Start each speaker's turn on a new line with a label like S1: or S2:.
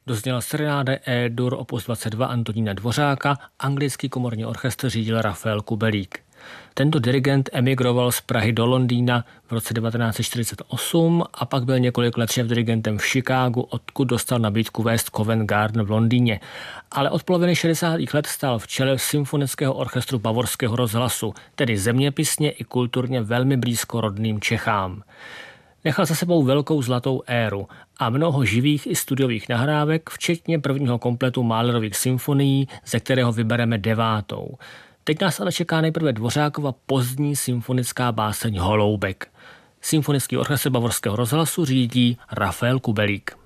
S1: Dozněla serenáde E-dur opus 22 Antonína Dvořáka, anglický komorní orchestr řídil Rafael Kubelík. Tento dirigent emigroval z Prahy do Londýna v roce 1948 a pak byl několik let šéfdirigentem v Chicagu, odkud dostal nabídku vést Covent Garden v Londýně. Ale od poloviny 60. let stál v čele symfonického orchestru Bavorského rozhlasu, tedy zeměpisně i kulturně velmi blízko rodným Čechám. Nechal za sebou velkou zlatou éru a mnoho živých i studiových nahrávek, včetně prvního kompletu Mahlerových symfonií, ze kterého vybereme 9. Teď nás ale čeká nejprve Dvořákova pozdní symfonická báseň Holoubek. Symfonický orchestr Bavorského rozhlasu řídí Rafael Kubelík.